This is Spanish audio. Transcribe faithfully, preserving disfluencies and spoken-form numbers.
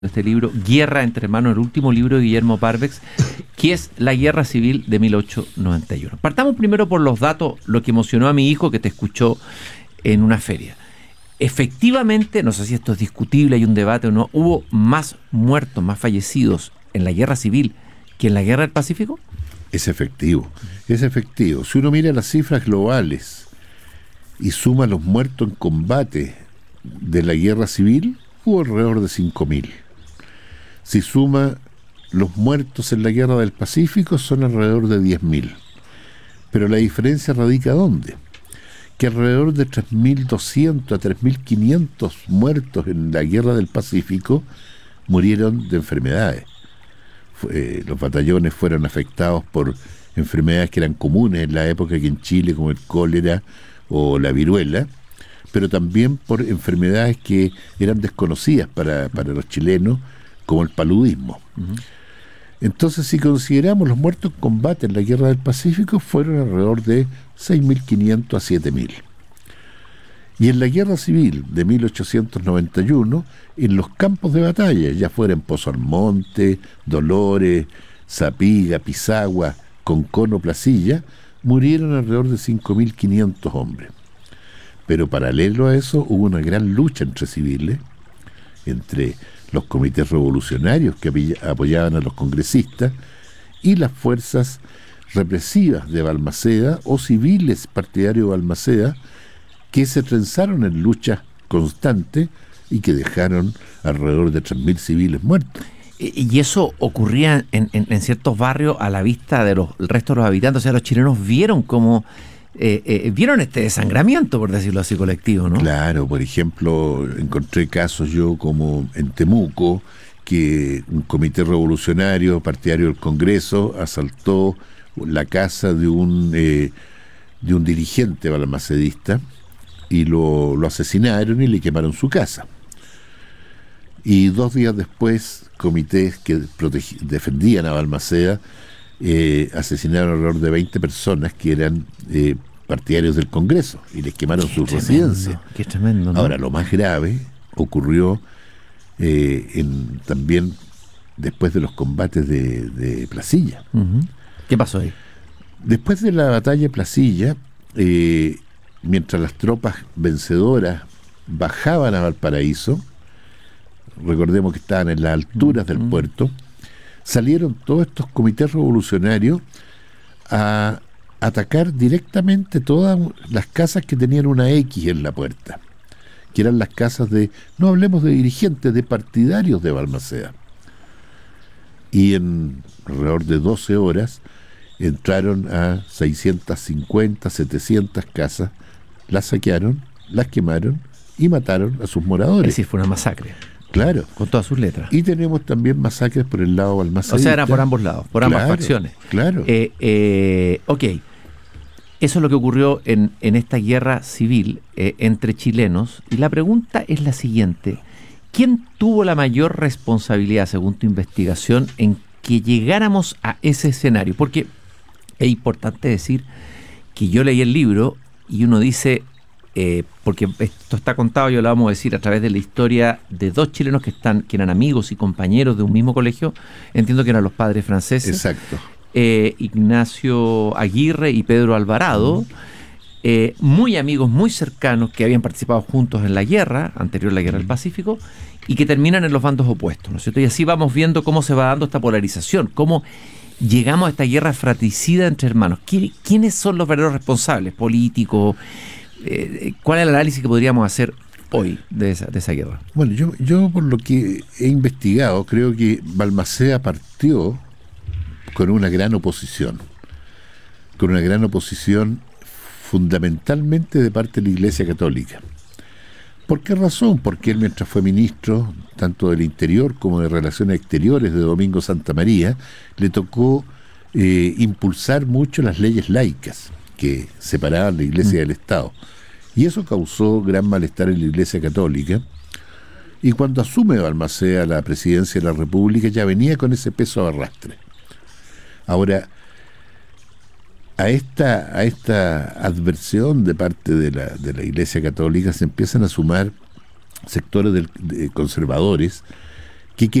este libro, Guerra entre hermanos, el último libro de Guillermo Parvex, que es la Guerra Civil de mil ochocientos noventa y uno. Partamos primero por los datos, lo que emocionó a mi hijo que te escuchó en una feria. Efectivamente, no sé si esto es discutible, hay un debate o no, ¿hubo más muertos, más fallecidos en la Guerra Civil que en la Guerra del Pacífico? Es efectivo, es efectivo. Si uno mira las cifras globales y suma los muertos en combate de la Guerra Civil, hubo alrededor de cinco mil. Si suma los muertos en la Guerra del Pacífico, son alrededor de diez mil. Pero la diferencia radica ¿dónde? Que alrededor de tres mil doscientos a tres mil quinientos muertos en la Guerra del Pacífico murieron de enfermedades. Fue, los batallones fueron afectados por enfermedades que eran comunes en la época aquí en Chile, como el cólera o la viruela, pero también por enfermedades que eran desconocidas para, para los chilenos, como el paludismo. Uh-huh. Entonces, si consideramos los muertos en combate en la Guerra del Pacífico, fueron alrededor de seis mil quinientos a siete mil. Y en la Guerra Civil de mil ochocientos noventa y uno, en los campos de batalla, ya fuera en Pozo Almonte, Dolores, Zapiga, Pisagua, Concón o Placilla, murieron alrededor de cinco mil quinientos hombres. Pero paralelo a eso hubo una gran lucha entre civiles, entre los comités revolucionarios que apoyaban a los congresistas y las fuerzas represivas de Balmaceda o civiles partidarios de Balmaceda que se trenzaron en luchas constantes y que dejaron alrededor de tres mil civiles muertos. Y eso ocurría en, en, en ciertos barrios a la vista del resto de los habitantes. O sea, los chilenos vieron cómo Eh, eh, vieron este desangramiento, por decirlo así, colectivo, ¿no? Claro, por ejemplo, encontré casos yo como en Temuco, que un comité revolucionario partidario del Congreso asaltó la casa de un eh, de un dirigente balmacedista y lo, lo asesinaron y le quemaron su casa. Y dos días después, comités que protegi- defendían a Balmaceda Eh, asesinaron alrededor de veinte personas que eran eh, partidarios del Congreso y les quemaron sus residencias. Qué tremendo, ¿no? Ahora, lo más grave ocurrió eh, en, también después de los combates de, de Placilla. Uh-huh. ¿Qué pasó ahí? Después de la batalla de Placilla, eh, mientras las tropas vencedoras bajaban a Valparaíso, recordemos que estaban en las alturas uh-huh. del puerto, salieron todos estos comités revolucionarios a atacar directamente todas las casas que tenían una X en la puerta, que eran las casas de, no hablemos de dirigentes, de partidarios de Balmaceda. Y en alrededor de doce horas entraron a seiscientas cincuenta, setecientas casas, las saquearon, las quemaron y mataron a sus moradores. Es decir, fue una masacre. Claro. Con todas sus letras. Y tenemos también masacres por el lado balmacedista. O sea, era por ambos lados, por ambas claro, facciones. Claro. Eh, eh, ok. Eso es lo que ocurrió en, en esta guerra civil eh, entre chilenos. Y la pregunta es la siguiente. ¿Quién tuvo la mayor responsabilidad, según tu investigación, en que llegáramos a ese escenario? Porque es importante decir que yo leí el libro y uno dice... Eh, porque esto está contado, yo lo vamos a decir, a través de la historia de dos chilenos que están que eran amigos y compañeros de un mismo colegio, entiendo que eran los padres franceses. Exacto. Eh, Ignacio Aguirre y Pedro Alvarado, eh, muy amigos, muy cercanos, que habían participado juntos en la guerra, anterior a la guerra del Pacífico, y que terminan en los bandos opuestos, ¿no es cierto? Y así vamos viendo cómo se va dando esta polarización, cómo llegamos a esta guerra fratricida entre hermanos. ¿Quiénes son los verdaderos responsables políticos? Eh, ¿Cuál es el análisis que podríamos hacer hoy de esa, de esa guerra? Bueno, yo, yo por lo que he investigado, creo que Balmaceda partió con una gran oposición, con una gran oposición fundamentalmente de parte de la Iglesia Católica. ¿Por qué razón? Porque él, mientras fue ministro, tanto del Interior como de Relaciones Exteriores de Domingo Santa María, le tocó eh, impulsar mucho las leyes laicas que separaban la Iglesia mm. del Estado. Y eso causó gran malestar en la Iglesia Católica. Y cuando asume Balmaceda la presidencia de la República, ya venía con ese peso de arrastre. Ahora, a esta, a esta adversión de parte de la, de la Iglesia Católica se empiezan a sumar sectores del, de conservadores